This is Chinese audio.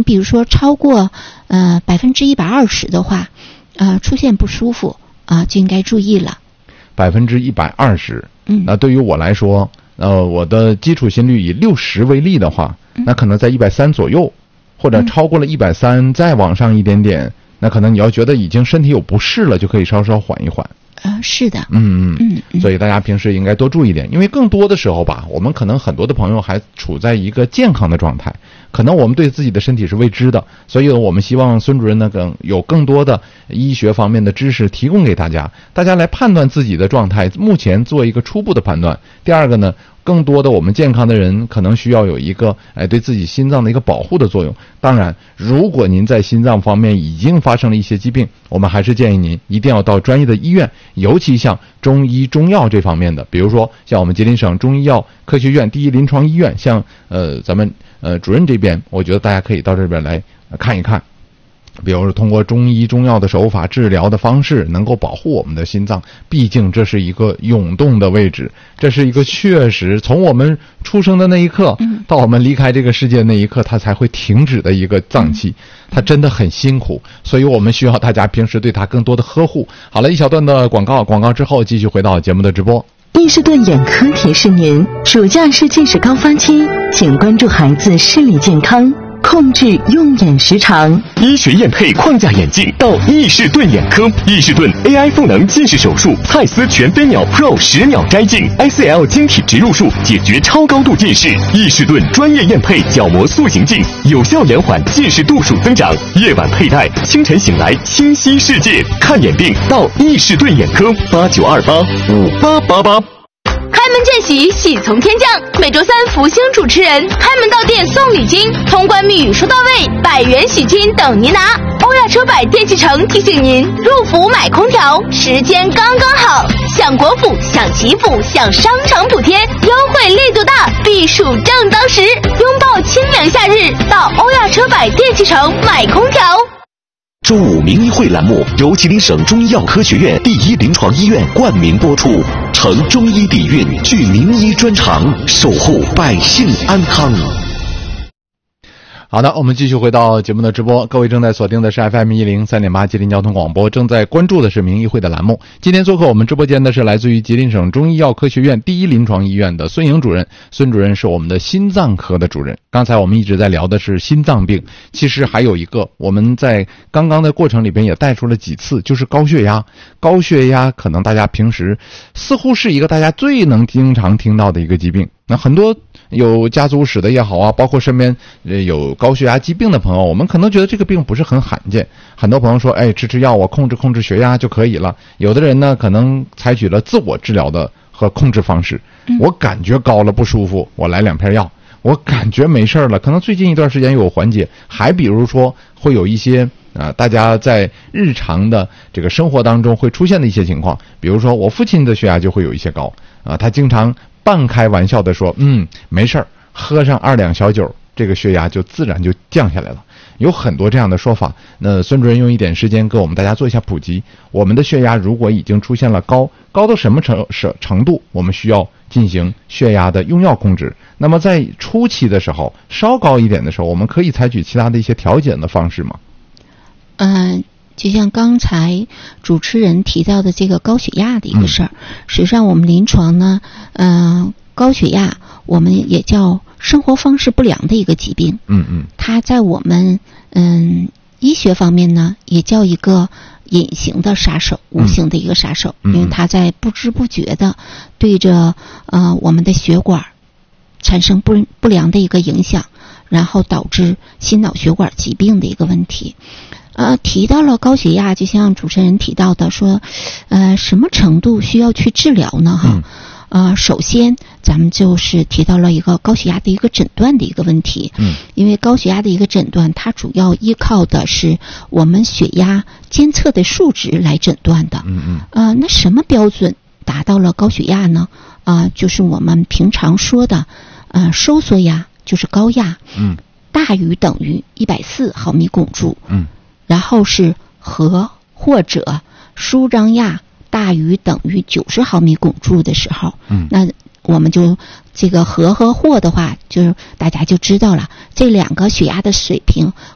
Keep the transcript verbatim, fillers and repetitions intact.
比如说超过呃百分之一百二十的话，呃出现不舒服啊、呃，就应该注意了。 百分之一百二十， 嗯， 那对于我来说，呃，我的基础心率以六十为例的话，那可能在一百三左右，或者超过了一百三再往上一点点，那可能你要觉得已经身体有不适了，就可以稍稍缓一缓。 呃，是的， 嗯嗯嗯， 所以大家平时应该多注意点，因为更多的时候吧，我们可能很多的朋友还处在一个健康的状态，可能我们对自己的身体是未知的，所以我们希望孙主任呢更有更多的医学方面的知识提供给大家，大家来判断自己的状态，目前做一个初步的判断。第二个呢，更多的我们健康的人可能需要有一个哎对自己心脏的一个保护的作用。当然，如果您在心脏方面已经发生了一些疾病，我们还是建议您一定要到专业的医院，尤其像中医中药这方面的，比如说像我们吉林省中医药科学院第一临床医院，像呃咱们呃主任这边，我觉得大家可以到这边来看一看。比如说通过中医中药的手法治疗的方式能够保护我们的心脏，毕竟这是一个涌动的位置，这是一个确实从我们出生的那一刻到我们离开这个世界那一刻它才会停止的一个脏器，它真的很辛苦，所以我们需要大家平时对它更多的呵护。好了，一小段的广告，广告之后继续回到节目的直播。 伊士顿眼科提示您，暑假是近视高发期，请关注孩子视力健康，控制用眼时长。 医学验配框架眼镜到伊士顿眼科，伊士顿 A I 赋能近视手术，蔡司全飞秒 Pro 十秒摘镜 ，S L 晶体植入术解决超高度近视。伊士顿专业验配角膜塑形镜，有效延缓近视度数增长。夜晚佩戴，清晨醒来清晰世界。看眼病到伊士顿眼科，八九二八五八八八。 开门见喜，喜从天降。每周三福星主持人开门到店送礼金，通关密语说到位，百元喜金等您拿。欧亚车百电器城提醒您，入伏买空调时间刚刚好，享国府，享祈福，享商场补贴，优惠力度大，避暑正当时。拥抱清凉夏日，到欧亚车百电器城买空调。 周五名医会栏目由吉林省中医药科学院第一临床医院冠名播出，承中医底蕴，聚名医专长，守护百姓安康。 好的，我们继续回到节目的直播。各位正在锁定的是 F M 一零三点八吉林交通广播，正在关注的是名医会的栏目。今天做客我们直播间的是来自于吉林省中医药科学院第一临床医院的孙颖主任。孙主任是我们的心脏科的主任。刚才我们一直在聊的是心脏病，其实还有一个我们在刚刚的过程里边也带出了几次，就是高血压。高血压可能大家平时似乎是一个大家最能经常听到的一个疾病。那很多有家族史的也好啊，包括身边呃有高血压疾病的朋友，我们可能觉得这个病不是很罕见。很多朋友说，哎，吃吃药我控制控制血压就可以了。有的人呢，可能采取了自我治疗的和控制方式。我感觉高了不舒服，我来两片药。我感觉没事了，可能最近一段时间有缓解。还比如说，会有一些啊、呃，大家在日常的这个生活当中会出现的一些情况，比如说我父亲的血压就会有一些高啊、呃，他经常半开玩笑的说，嗯，没事儿，喝上二两小酒，这个血压就自然就降下来了。有很多这样的说法。那孙主任用一点时间给我们大家做一下普及。我们的血压如果已经出现了高，高到什么程程度，我们需要进行血压的用药控制。那么在初期的时候，稍高一点的时候，我们可以采取其他的一些调节的方式吗？ 嗯、呃。就像刚才主持人提到的这个高血压的一个事儿，实际上我们临床呢，嗯、呃，高血压我们也叫生活方式不良的一个疾病。 嗯嗯， 它在我们嗯医学方面呢，也叫一个隐形的杀手，无形的一个杀手， 嗯、 因为它在不知不觉的对着呃我们的血管产生不不良的一个影响，然后导致心脑血管疾病的一个问题。呃，提到了高血压，就像主持人提到的说，呃，什么程度需要去治疗呢？哈，嗯、呃，首先咱们就是提到了一个高血压的一个诊断的一个问题。 嗯， 因为高血压的一个诊断，它主要依靠的是我们血压监测的数值来诊断的。 嗯嗯。 呃，那什么标准达到了高血压呢？啊、呃，就是我们平常说的，呃，收缩压就是高压。 嗯。 大于等于一百四毫米汞柱。 嗯。然后是和或者舒张压大于等于九十毫米汞柱的时候， 嗯， 那我们就这个和和或的话，就是大家就知道了，这两个血压的水平